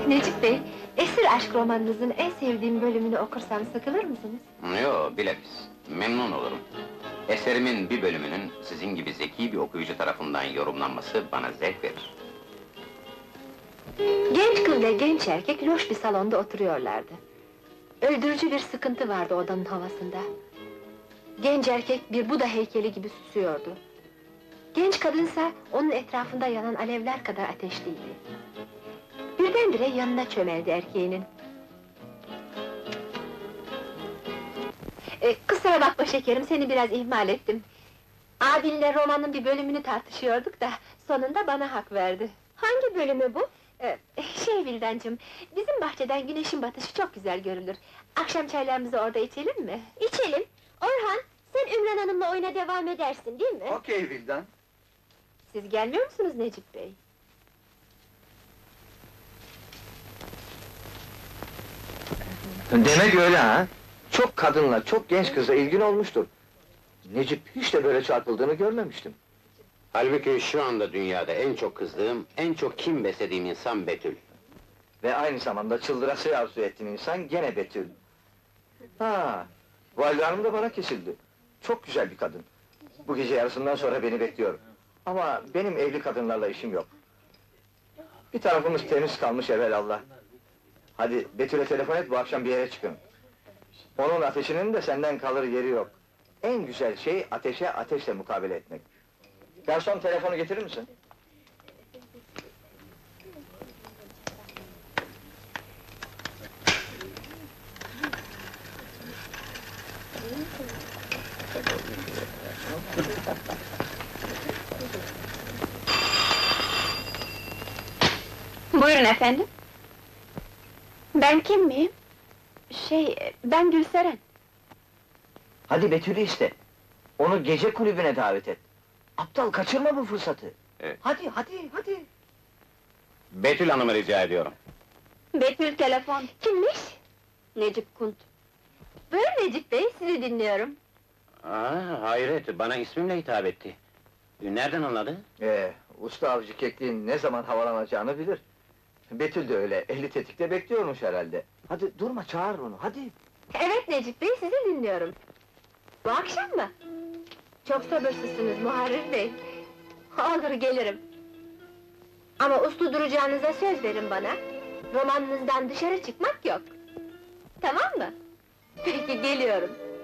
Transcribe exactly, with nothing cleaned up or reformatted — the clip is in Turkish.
Necip Bey, Esir Aşk romanınızın en sevdiğim bölümünü okursam sıkılır mısınız? Yo, bilakis, memnun olurum. Eserimin bir bölümünün sizin gibi zeki bir okuyucu tarafından yorumlanması bana zevk verir. Genç kız ve genç erkek loş bir salonda oturuyorlardı. Öldürücü bir sıkıntı vardı odanın havasında. Genç erkek bir Buda heykeli gibi susuyordu. Genç kadınsa onun etrafında yanan alevler kadar ateşliydi. Birdenbire yanına çömeldi erkeğinin. Ee, kusura bakma şekerim, seni biraz ihmal ettim. Abinle romanın bir bölümünü tartışıyorduk da, sonunda bana hak verdi. Hangi bölümü bu? Ee, şey Vildancığım, bizim bahçeden güneşin batışı çok güzel görülür. Akşam çaylarımızı orada içelim mi? İçelim. Orhan, sen Ümran Hanım'la oyuna devam edersin, değil mi? Okey Vildan. Siz gelmiyor musunuz Necip Bey? Demek öyle ha? Çok kadınla, çok genç kızla ilgin olmuştur. Necip hiç de böyle çarpıldığını görmemiştim. Halbuki şu anda dünyada en çok kızdığım, en çok kin beslediğim insan Betül. Ve aynı zamanda çıldırası arzu ettiğin insan gene Betül. Ha, Valide Hanım da bana kesildi. Çok güzel bir kadın. Bu gece yarısından sonra beni bekliyor. Ama benim evli kadınlarla işim yok. Bir tarafımız temiz kalmış evelallah. Hadi Betül'e telefon et, bu akşam bir yere çıkın. Onun ateşinin de senden kalır yeri yok. En güzel şey ateşe ateşle mukabele etmek. Garson, telefonu getirir misin? Buyurun efendim. Ben kim miyim? Şey, ben Gülseren. Hadi Betül'ü iste. Onu gece kulübüne davet et. Aptal, kaçırma bu fırsatı. Evet. Hadi, hadi, hadi. Betül Hanım'ı rica ediyorum. Betül telefon. Kimmiş? Necip Kunt. Buyurun Necip Bey, sizi dinliyorum. Aa, hayret, bana ismimle hitap etti. Nereden anladı? Ee, usta avcı kekliğin ne zaman havalanacağını bilir. Betül de öyle, eli tetikte bekliyormuş herhalde. Hadi durma, çağır onu, hadi. Evet Necip Bey, sizi dinliyorum. Bu akşam mı? Çok sabırsızsınız Muharrir Bey. Olur, gelirim. Ama uslu duracağınıza söz verin bana. Romanınızdan dışarı çıkmak yok. Tamam mı? Peki, geliyorum.